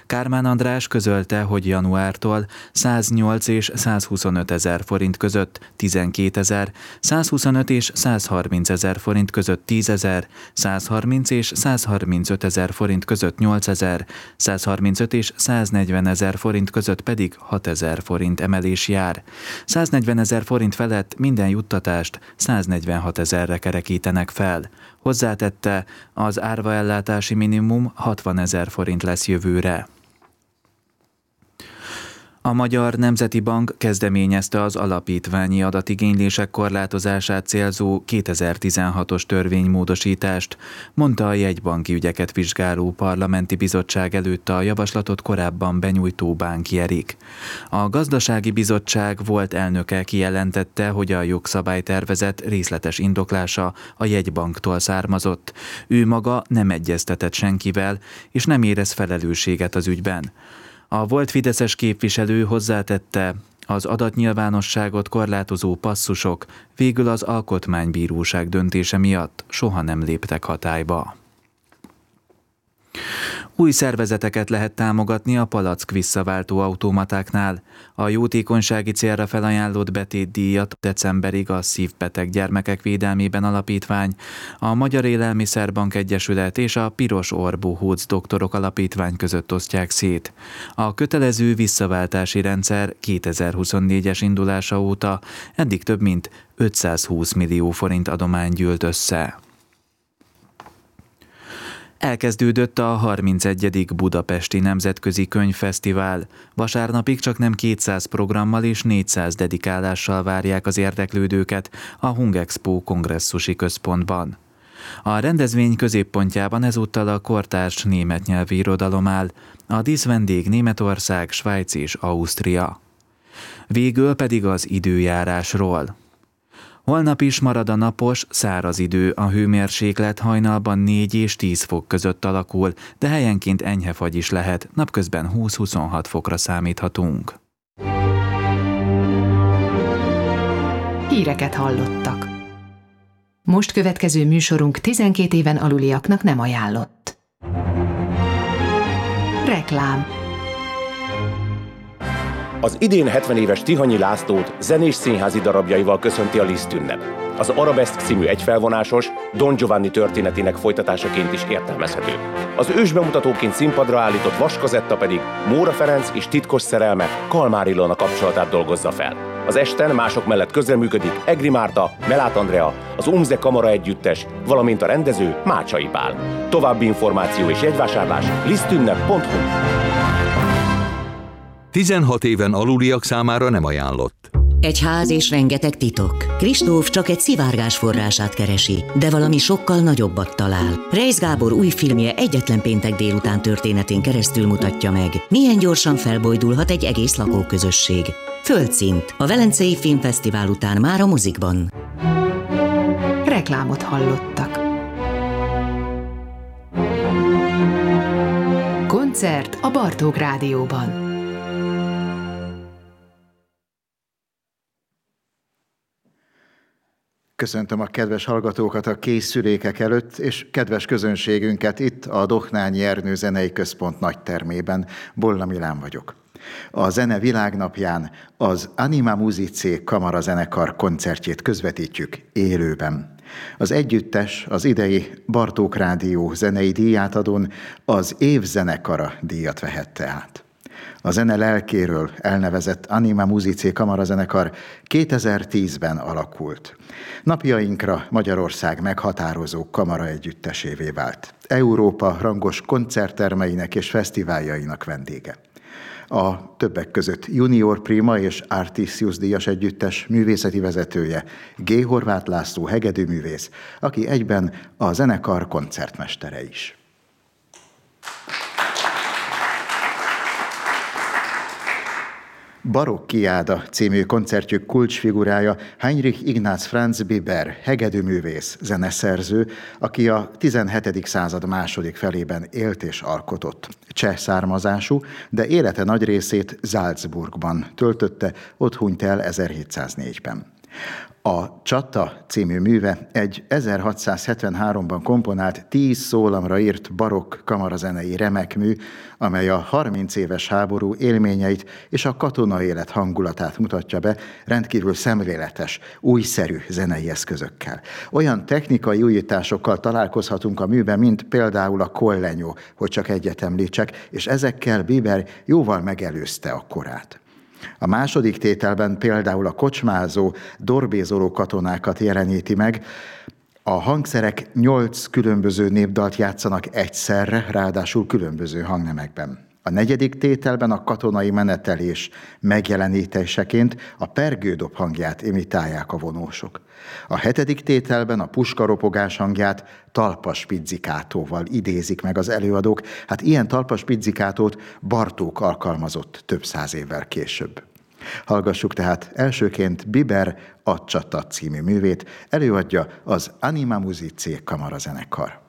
Kármán András közölte, hogy januártól 108 és 125 ezer forint között 12 ezer, 125 és 130 ezer forint között 10 ezer, 130 és 135 ezer forint között 8 ezer, 135 és 140 ezer forint között pedig 6 ezer forint emelés jár. 140 ezer forint felett minden juttatást 146 ezerre kerekítenek fel. Hozzátette, az árvaellátási minimum 60 ezer forint lesz jövőre. A Magyar Nemzeti Bank kezdeményezte az alapítványi adatigénylések korlátozását célzó 2016-os törvénymódosítást, mondta a jegybanki ügyeket vizsgáló parlamenti bizottság előtt a javaslatot korábban benyújtó Bánki Erik. A gazdasági bizottság volt elnöke kijelentette, hogy a jogszabálytervezet részletes indoklása a jegybanktól származott. Ő maga nem egyeztetett senkivel, és nem érez felelősséget az ügyben. A volt fideszes képviselő hozzátette, az adatnyilvánosságot korlátozó passzusok végül az Alkotmánybíróság döntése miatt soha nem léptek hatályba. Új szervezeteket lehet támogatni a palack visszaváltó automatáknál. A jótékonysági célra felajánlott betétdíjat decemberig a Szívbeteg Gyermekek Védelmében Alapítvány, a Magyar Élelmiszerbank Egyesület és a Piros Orr Bohóc Doktorok Alapítvány között osztják szét. A kötelező visszaváltási rendszer 2024-es indulása óta eddig több mint 520 millió forint adomány gyűlt össze. Elkezdődött a 31. Budapesti Nemzetközi Könyvfesztivál. Vasárnapig csaknem 200 programmal és 400 dedikálással várják az érdeklődőket a Hungexpo kongresszusi központban. A rendezvény középpontjában ezúttal a kortárs német nyelvű irodalom áll, a díszvendég Németország, Svájc és Ausztria. Végül pedig az időjárásról. Holnap is marad a napos, száraz idő, a hőmérséklet hajnalban 4 és 10 fok között alakul, de helyenként enyhe fagy is lehet, napközben 20-26 fokra számíthatunk. Híreket hallottak. Most következő műsorunk 12 éven aluliaknak nem ajánlott. Reklám. Az idén 70 éves Tihanyi Lászlót zenés színházi darabjaival köszönti a Liszt ünnep. Az Arabeszk című egyfelvonásos, Don Giovanni történetének folytatásaként is értelmezhető. Az ősbemutatóként színpadra állított Vaskazetta pedig Móra Ferenc és titkos szerelme Kalmár Ilona kapcsolatát dolgozza fel. Az esten mások mellett közreműködik Egri Márta, Melát Andrea, az Umze Kamara Együttes, valamint a rendező Mácsai Pál. További információ és jegyvásárlás lisztünnep.hu. 16 éven aluliak számára nem ajánlott. Egy ház és rengeteg titok. Kristóf csak egy szivárgás forrását keresi, de valami sokkal nagyobbat talál. Reisz Gábor új filmje egyetlen péntek délután történetén keresztül mutatja meg, milyen gyorsan felbojdulhat egy egész lakóközösség. Földszint. A Velencei Filmfesztivál után már a mozikban. Reklámot hallottak. Koncert a Bartók Rádióban. Köszöntöm a kedves hallgatókat a készülékek előtt, és kedves közönségünket itt a Dohnányi Ernő Zenei Központ nagytermében. Bolla Milán vagyok. A Zene Világnapján az Anima Musicae kamarazenekar koncertjét közvetítjük élőben. Az együttes az idei Bartók Rádió zenei díjátadón az Év zenekara díjat vehette át. A zene lelkéről elnevezett Anima Musicae kamarazenekar 2010-ben alakult. Napjainkra Magyarország meghatározó kamara együttesévé vált. Európa rangos koncerttermeinek és fesztiváljainak vendége. A többek között Junior Prima és Artisius díjas együttes művészeti vezetője G. Horváth László hegedűművész, aki egyben a zenekar koncertmestere is. Barokkiáda című koncertjük kulcsfigurája Heinrich Ignaz Franz Biber, hegedűművész, zeneszerző, aki a 17. század második felében élt és alkotott. Cseh származású, de élete nagy részét Salzburgban töltötte, ott hunyt el 1704-ben. A Csata című műve egy 1673-ban komponált 10 szólamra írt barokk kamarazenei remekmű, amely a 30 éves háború élményeit és a katonai élet hangulatát mutatja be rendkívül szemléletes, újszerű zenei eszközökkel. Olyan technikai újításokkal találkozhatunk a műben, mint például a kollenyó, hogy csak egyet említsek, és ezekkel Biber jóval megelőzte a korát. A második tételben például a kocsmázó, dorbézoló katonákat jeleníti meg. A hangszerek 8 különböző népdalt játszanak egyszerre, ráadásul különböző hangnemekben. A negyedik tételben a katonai menetelés megjelenítéseként a pergődob hangját imitálják a vonósok. A hetedik tételben a puskaropogás hangját talpas pizzikátóval idézik meg az előadók. Hát ilyen talpas pizzikátót Bartók alkalmazott több száz évvel később. Hallgassuk tehát elsőként Biber A Csata című művét, előadja az Anima Musicae kamarazenekar.